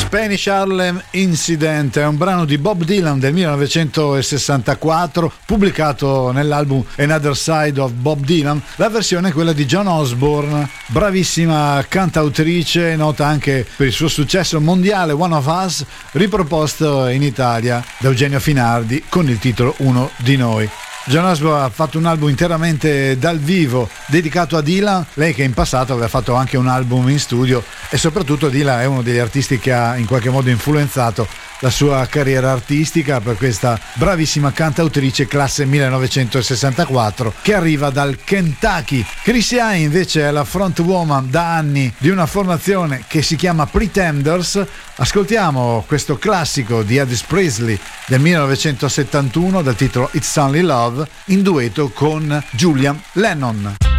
Spanish Harlem Incident è un brano di Bob Dylan del 1964 pubblicato nell'album Another Side of Bob Dylan. La versione è quella di Joan Osborne, bravissima cantautrice, nota anche per il suo successo mondiale One of Us, riproposto in Italia da Eugenio Finardi con il titolo Uno di noi. Joan Osborne ha fatto un album interamente dal vivo dedicato a Dylan, lei che in passato aveva fatto anche un album in studio, e soprattutto Dylan è uno degli artisti che ha in qualche modo influenzato la sua carriera artistica, per questa bravissima cantautrice classe 1964 che arriva dal Kentucky. Chrissy Hynde invece è la frontwoman da anni di una formazione che si chiama Pretenders. Ascoltiamo questo classico di Elvis Presley del 1971 dal titolo It's Only Love in duetto con Julian Lennon.